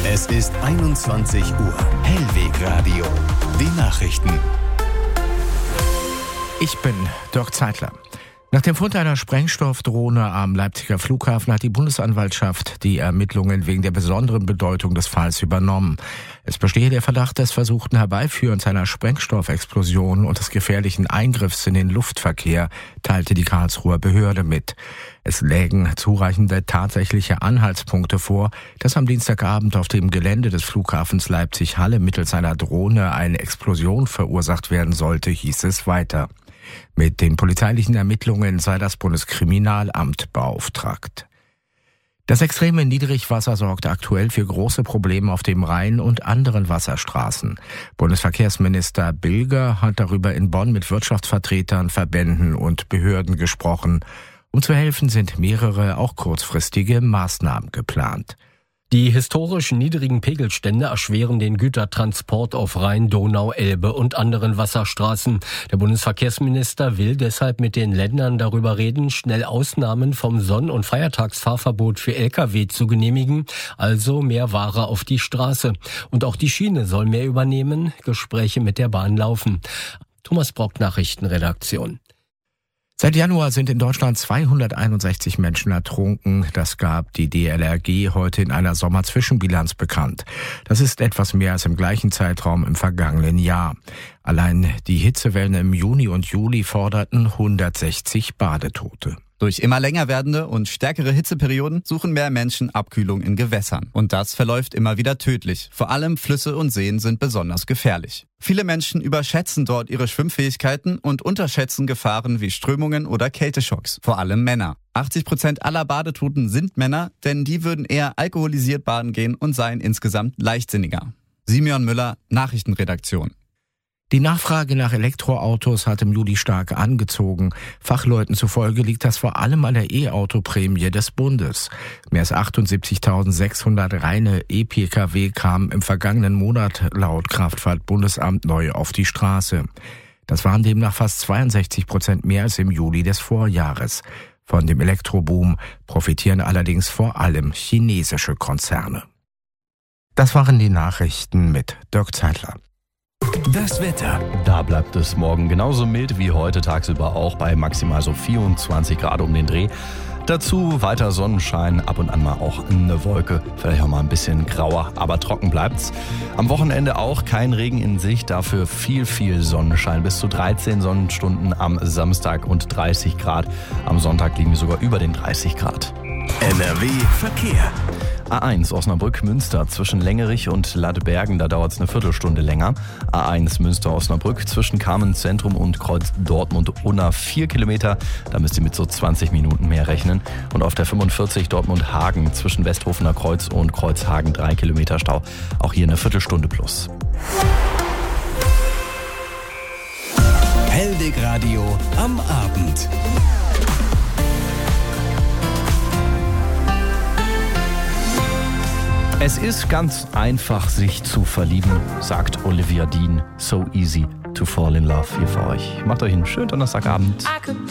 Es ist 21 Uhr. Hellweg Radio. Die Nachrichten. Ich bin Dirk Zeitler. Nach dem Fund einer Sprengstoffdrohne am Leipziger Flughafen hat die Bundesanwaltschaft die Ermittlungen wegen der besonderen Bedeutung des Falls übernommen. Es bestehe der Verdacht des versuchten Herbeiführens einer Sprengstoffexplosion und des gefährlichen Eingriffs in den Luftverkehr, teilte die Karlsruher Behörde mit. Es lägen zureichende tatsächliche Anhaltspunkte vor, dass am Dienstagabend auf dem Gelände des Flughafens Leipzig-Halle mittels einer Drohne eine Explosion verursacht werden sollte, hieß es weiter. Mit den polizeilichen Ermittlungen sei das Bundeskriminalamt beauftragt. Das extreme Niedrigwasser sorgt aktuell für große Probleme auf dem Rhein und anderen Wasserstraßen. Bundesverkehrsminister Bilger hat darüber in Bonn mit Wirtschaftsvertretern, Verbänden und Behörden gesprochen. Um zu helfen, sind mehrere, auch kurzfristige Maßnahmen geplant. Die historisch niedrigen Pegelstände erschweren den Gütertransport auf Rhein, Donau, Elbe und anderen Wasserstraßen. Der Bundesverkehrsminister will deshalb mit den Ländern darüber reden, schnell Ausnahmen vom Sonn- und Feiertagsfahrverbot für Lkw zu genehmigen, also mehr Ware auf die Straße. Und auch die Schiene soll mehr übernehmen, Gespräche mit der Bahn laufen. Thomas Brock, Nachrichtenredaktion. Seit Januar sind in Deutschland 261 Menschen ertrunken. Das gab die DLRG heute in einer Sommerzwischenbilanz bekannt. Das ist etwas mehr als im gleichen Zeitraum im vergangenen Jahr. Allein die Hitzewellen im Juni und Juli forderten 160 Badetote. Durch immer länger werdende und stärkere Hitzeperioden suchen mehr Menschen Abkühlung in Gewässern. Und das verläuft immer wieder tödlich. Vor allem Flüsse und Seen sind besonders gefährlich. Viele Menschen überschätzen dort ihre Schwimmfähigkeiten und unterschätzen Gefahren wie Strömungen oder Kälteschocks. Vor allem Männer. 80% aller Badetoten sind Männer, denn die würden eher alkoholisiert baden gehen und seien insgesamt leichtsinniger. Simeon Müller, Nachrichtenredaktion. Die Nachfrage nach Elektroautos hat im Juli stark angezogen. Fachleuten zufolge liegt das vor allem an der E-Auto-Prämie des Bundes. Mehr als 78.600 reine E-Pkw kamen im vergangenen Monat laut Kraftfahrtbundesamt neu auf die Straße. Das waren demnach fast 62% mehr als im Juli des Vorjahres. Von dem Elektroboom profitieren allerdings vor allem chinesische Konzerne. Das waren die Nachrichten mit Dirk Zeitler. Das Wetter. Da bleibt es morgen genauso mild wie heute tagsüber auch bei maximal so 24 Grad um den Dreh. Dazu weiter Sonnenschein, ab und an mal auch eine Wolke, vielleicht auch mal ein bisschen grauer, aber trocken bleibt's. Am Wochenende auch kein Regen in Sicht, dafür viel Sonnenschein. Bis zu 13 Sonnenstunden am Samstag und 30 Grad. Am Sonntag liegen wir sogar über den 30 Grad. NRW Verkehr. A1 Osnabrück-Münster zwischen Längerich und Ladbergen, da dauert es eine Viertelstunde länger. A1 Münster-Osnabrück zwischen Carmen-Zentrum und Kreuz Dortmund-Unna 4 Kilometer, da müsst ihr mit so 20 Minuten mehr rechnen. Und auf der 45 Dortmund-Hagen zwischen Westhofener Kreuz und Kreuzhagen 3 Kilometer Stau, auch hier eine Viertelstunde plus. Hellweg Radio am Abend. Es ist ganz einfach, sich zu verlieben, sagt Olivia Dean. So easy to fall in love hier für euch. Macht euch einen schönen Donnerstagabend.